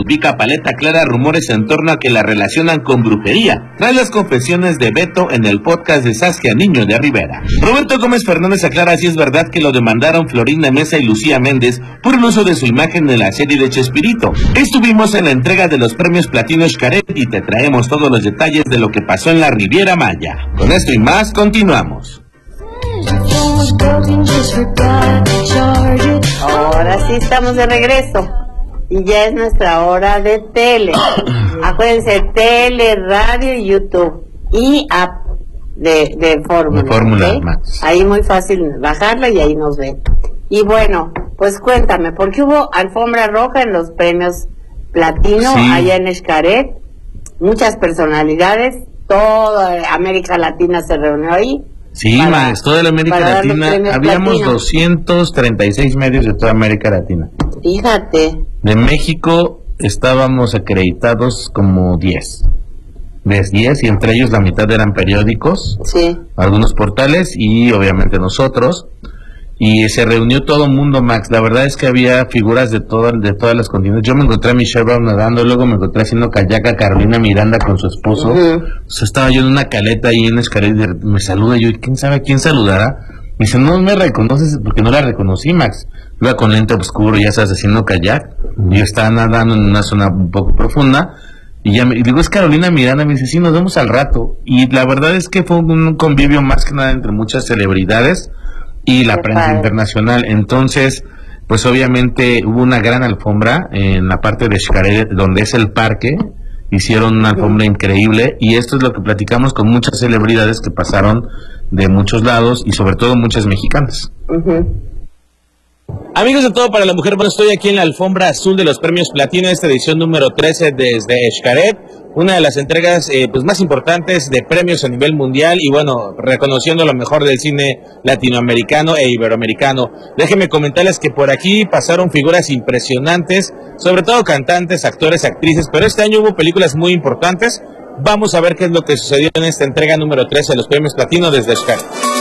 publica Paleta Clara rumores en torno a que la relacionan con brujería, tras las confesiones de Beto en el podcast de Saskia Niño de Rivera. Roberto Gómez Fernández aclara si es verdad que lo demandaron Florinda Mesa y Lucía Méndez por el uso de su imagen en la serie de Chespirito. Estuvimos en la entrega de los premios Platino Xcaret y te traemos todos los detalles de lo que pasó en la Riviera Maya. Con esto y más, continuamos. Ahora sí estamos de regreso y ya es nuestra hora de tele. Acuérdense, tele, radio y YouTube y app de Fórmula, ¿okay? Max. Ahí muy fácil bajarla y ahí nos ven. Y bueno, pues cuéntame, porque hubo alfombra roja en los premios Platino allá en Xcaret, muchas personalidades, toda América Latina se reunió ahí. Sí, Max, toda la América Latina, habíamos Platino. 236 medios de toda América Latina. Fíjate. De México estábamos acreditados como 10, y entre ellos la mitad eran periódicos, sí, algunos portales y obviamente nosotros. Y se reunió todo el mundo, Max. La verdad es que había figuras de todas las continentes. Yo me encontré a Michelle Brown nadando, luego me encontré haciendo kayak a Carolina Miranda con su esposo. O sea, estaba yo en una caleta ahí en Xcaret, me saluda yo, ¿quién sabe a quién saludará? Me dice, no me reconoces, porque no la reconocí, Max. Iba con lente oscuro, ya sabes, haciendo kayak. Yo estaba nadando en una zona un poco profunda. Y digo, es Carolina Miranda. Me dice, sí, nos vemos al rato. Y la verdad es que fue un convivio más que nada entre muchas celebridades y la prensa internacional. Entonces, pues obviamente hubo una gran alfombra en la parte de Xcaret, donde es el parque. Hicieron una alfombra increíble y esto es lo que platicamos con muchas celebridades que pasaron de muchos lados y sobre todo muchas mexicanas. Amigos de Todo para la Mujer, bueno, estoy aquí en la alfombra azul de los premios Platino, esta edición número 13 desde Xcaret, una de las entregas pues más importantes de premios a nivel mundial y bueno, reconociendo lo mejor del cine latinoamericano e iberoamericano. Déjenme comentarles que por aquí pasaron figuras impresionantes, sobre todo cantantes, actores, actrices, pero este año hubo películas muy importantes. Vamos a ver qué es lo que sucedió en esta entrega número 13 de los premios Platino desde Xcaret.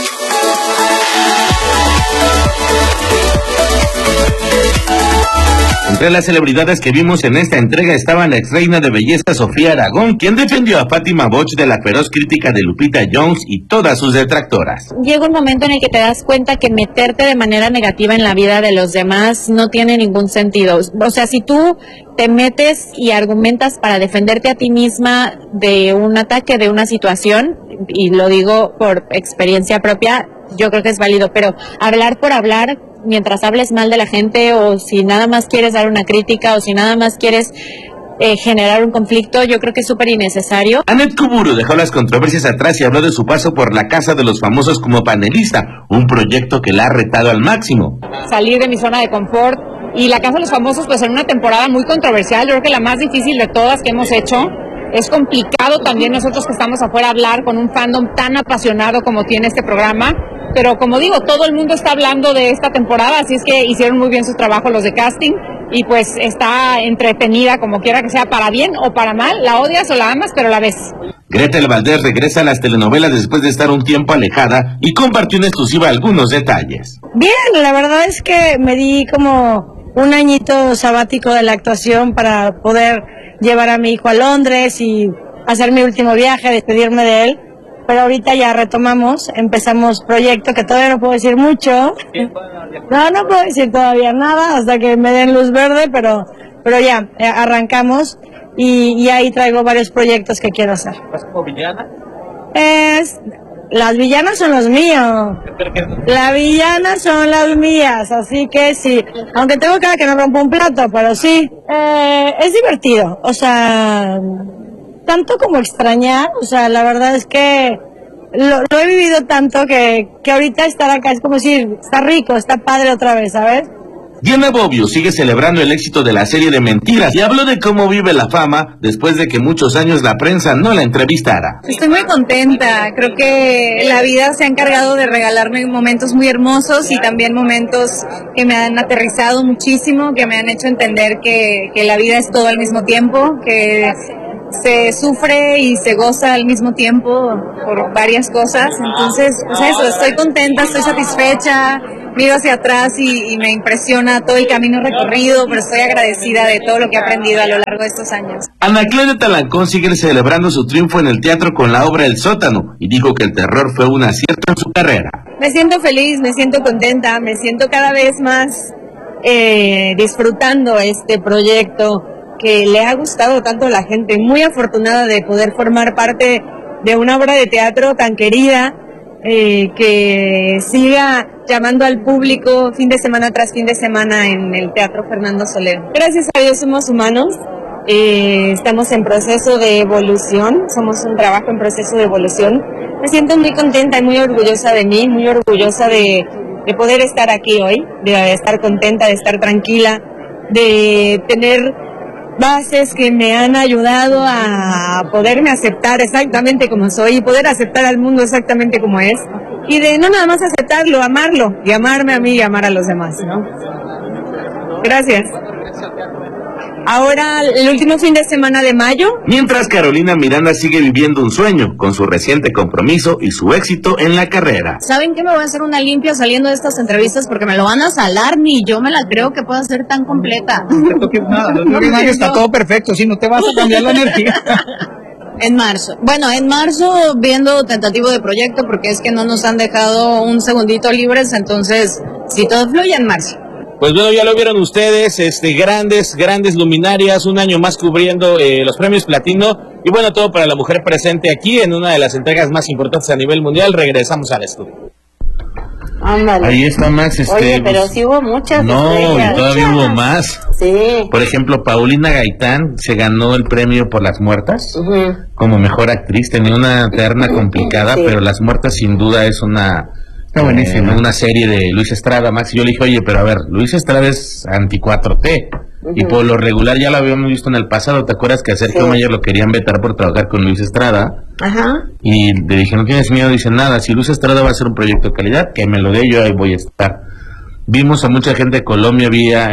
Entre las celebridades que vimos en esta entrega estaban la ex reina de belleza Sofía Aragón, quien defendió a Fátima Boch de la feroz crítica de Lupita Jones y todas sus detractoras. Llega un momento en el que te das cuenta que meterte de manera negativa en la vida de los demás no tiene ningún sentido. O sea, si tú te metes y argumentas para defenderte a ti misma de un ataque, de una situación, y lo digo por experiencia propia, yo creo que es válido, pero hablar por hablar, mientras hables mal de la gente, o si nada más quieres dar una crítica, o si nada más quieres generar un conflicto, yo creo que es súper innecesario. Annette Kuburu dejó las controversias atrás y habló de su paso por la Casa de los Famosos como panelista, un proyecto que la ha retado al máximo. Salir de mi zona de confort, y la Casa de los Famosos pues en una temporada muy controversial, yo creo que la más difícil de todas que hemos hecho. Es complicado también nosotros que estamos afuera hablar con un fandom tan apasionado como tiene este programa, pero como digo, todo el mundo está hablando de esta temporada, así es que hicieron muy bien su trabajo los de casting y pues está entretenida como quiera que sea, para bien o para mal, la odias o la amas, pero la ves. Gretel Valdés regresa a las telenovelas después de estar un tiempo alejada y compartió en exclusiva algunos detalles. Bien, la verdad es que me di como un añito sabático de la actuación para poder llevar a mi hijo a Londres y hacer mi último viaje, despedirme de él, pero ahorita ya retomamos, empezamos proyecto que todavía no puedo decir mucho, no puedo decir todavía nada hasta que me den luz verde, pero ya, arrancamos y ahí traigo varios proyectos que quiero hacer. ¿Vas como villana? Las villanas son los míos. Las villanas son las mías, así que sí. Aunque tengo cara que no rompo un plato, pero sí. Es divertido, o sea, tanto como extrañar, o sea, la verdad es que lo he vivido tanto que ahorita estar acá es como decir, está rico, está padre otra vez, ¿sabes? Diana Bobbio sigue celebrando el éxito de la serie de Mentiras y habló de cómo vive la fama después de que muchos años la prensa no la entrevistara. Estoy muy contenta, creo que la vida se ha encargado de regalarme momentos muy hermosos y también momentos que me han aterrizado muchísimo, que me han hecho entender que la vida es todo al mismo tiempo, que se sufre y se goza al mismo tiempo por varias cosas. Entonces, pues eso, estoy contenta, estoy satisfecha, miro hacia atrás y me impresiona todo el camino recorrido, pero estoy agradecida de todo lo que he aprendido a lo largo de estos años. Ana Claudia Talancón sigue celebrando su triunfo en el teatro con la obra El Sótano y dijo que el terror fue un acierto en su carrera. Me siento feliz, me siento contenta, me siento cada vez más disfrutando este proyecto que le ha gustado tanto a la gente. Muy afortunada de poder formar parte de una obra de teatro tan querida, que siga llamando al público fin de semana tras fin de semana en el Teatro Fernando Soler. Gracias a Dios somos humanos, estamos en proceso de evolución, somos un trabajo en proceso de evolución. Me siento muy contenta y muy orgullosa de mí, muy orgullosa de poder estar aquí hoy, de estar contenta, de estar tranquila, de tener bases que me han ayudado a poderme aceptar exactamente como soy y poder aceptar al mundo exactamente como es, y de no nada más aceptarlo, amarlo, y amarme a mí y amar a los demás, ¿no? Gracias. Ahora, el último fin de semana de mayo. Mientras Carolina Miranda sigue viviendo un sueño con su reciente compromiso y su éxito en la carrera. ¿Saben qué? Me voy a hacer una limpia saliendo de estas entrevistas porque me lo van a salar, ni yo me la creo que pueda ser tan completa. No te toques nada, está todo perfecto, si no te vas a cambiar la energía. En marzo. Bueno, en marzo viendo tentativo de proyecto porque es que no nos han dejado un segundito libres, entonces si todo fluye en marzo. Pues bueno, ya lo vieron ustedes, grandes luminarias, un año más cubriendo los premios Platino, y bueno, todo para la mujer presente aquí en una de las entregas más importantes a nivel mundial. Regresamos al estudio. Ándale. Ahí está Max. Oye, pero sí hubo muchas. No, y todavía hubo más. Sí. Por ejemplo, Paulina Gaitán se ganó el premio por Las Muertas como mejor actriz. Tenía una terna complicada, sí. Pero Las Muertas sin duda es una serie de Luis Estrada, Max. Y yo le dije, oye, pero a ver, Luis Estrada es anti-4T. Y por lo regular ya lo habíamos visto en el pasado. ¿Te acuerdas que a Sergio Mayer lo querían vetar por trabajar con Luis Estrada? Ajá. Y le dije, no tienes miedo. Dice, nada, si Luis Estrada va a hacer un proyecto de calidad, que me lo dé, yo ahí voy a estar. Vimos a mucha gente de Colombia,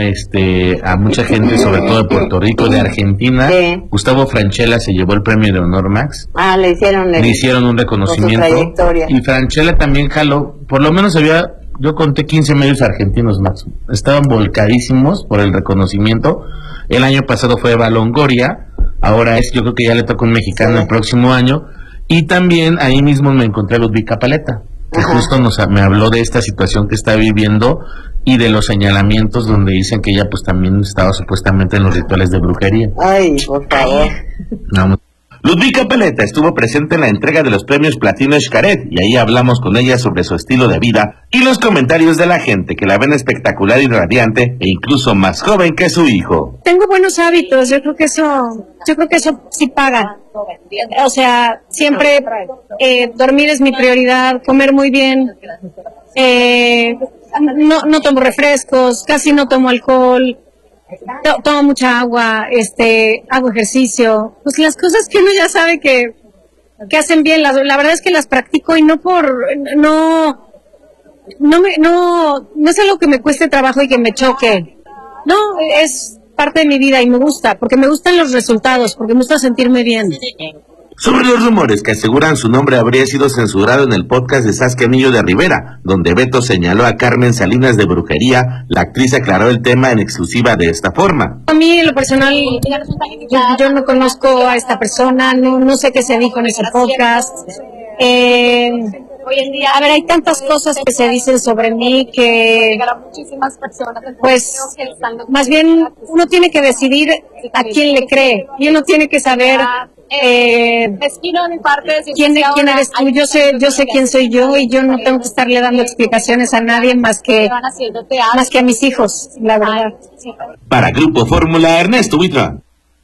a mucha gente sobre todo de Puerto Rico, de Argentina. Sí. Gustavo Francella se llevó el premio de honor, Max. Le hicieron un reconocimiento. Y Francella también jaló, por lo menos yo conté 15 medios argentinos, Max. Estaban volcadísimos por el reconocimiento. El año pasado fue Eva Longoria, ahora yo creo que ya le toca un mexicano el próximo año. Y también ahí mismo me encontré a Ludvika Paleta, que justo me habló de esta situación que está viviendo y de los señalamientos donde dicen que ella pues también estaba supuestamente en los rituales de brujería. Ay, por favor. No. Ludvika Paleta estuvo presente en la entrega de los premios Platino Xcaret y ahí hablamos con ella sobre su estilo de vida y los comentarios de la gente que la ven espectacular y radiante e incluso más joven que su hijo. Tengo buenos hábitos, yo creo que eso sí paga. O sea, siempre dormir es mi prioridad, comer muy bien, no tomo refrescos, casi no tomo alcohol. Tomo mucha agua, hago ejercicio, pues las cosas que uno ya sabe que hacen bien, la verdad es que las practico y no es algo que me cueste trabajo y que me choque, no, es parte de mi vida y me gusta, porque me gustan los resultados, porque me gusta sentirme bien. Sobre los rumores que aseguran su nombre habría sido censurado en el podcast de Saskia Millo de Rivera, donde Beto señaló a Carmen Salinas de brujería, la actriz aclaró el tema en exclusiva de esta forma. A mí, en lo personal, yo no conozco a esta persona, no sé qué se dijo en ese podcast. Hoy en día, a ver, hay tantas cosas que se dicen sobre mí que, pues, más bien uno tiene que decidir a quién le cree y uno tiene que saber quién eres tú. Yo sé quién soy yo y yo no tengo que estarle dando explicaciones a nadie más que a mis hijos, la verdad. Para Grupo Fórmula, Ernesto Buitrón.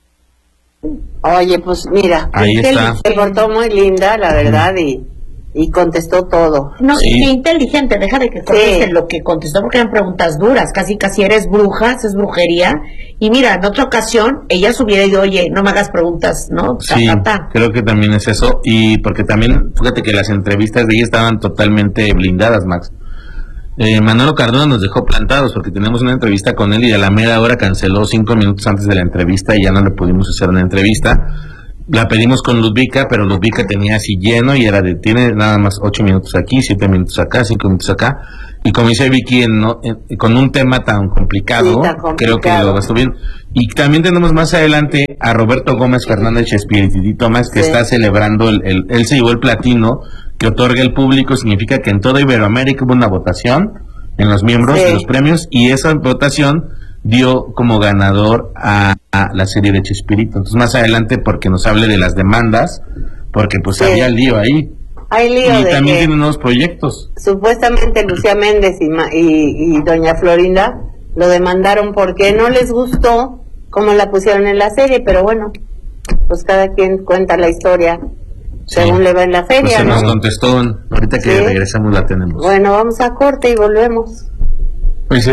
Oye, pues mira, ahí está. Se portó muy linda, la verdad, y contestó todo. No, sí. Inteligente, deja de que cortes en lo que contestó porque eran preguntas duras, casi eres bruja, es brujería, y mira, en otra ocasión ella subiera y oye, no me hagas preguntas, ¿no? Sí, creo que también es eso, y porque también, fíjate que las entrevistas de ella estaban totalmente blindadas, Max. Manolo Cardona nos dejó plantados porque tenemos una entrevista con él y a la mera hora canceló 5 minutos antes de la entrevista y ya no le pudimos hacer una entrevista. la pedimos con Ludvika, pero Ludvika tenía así lleno y tiene nada más 8 minutos aquí, 7 minutos acá, 5 minutos acá. Y como dice Vicky, con un tema tan complicado, creo que lo gastó bien. Y también tenemos más adelante a Roberto Gómez Fernández Espiritito Más, que está celebrando, él se llevó el platino que otorga el público. Significa que en toda Iberoamérica hubo una votación en los miembros de los premios, y esa votación dio como ganador a la serie de Chespirito. Entonces más adelante, porque nos hable de las demandas, porque pues había lío ahí. Hay lío y de también que tiene nuevos proyectos. Supuestamente Lucía Méndez y doña Florinda lo demandaron porque no les gustó cómo la pusieron en la serie, pero bueno, pues cada quien cuenta la historia según le va en la feria. Pues se nos contestó, ahorita que regresamos la tenemos. Bueno, vamos a corte y volvemos.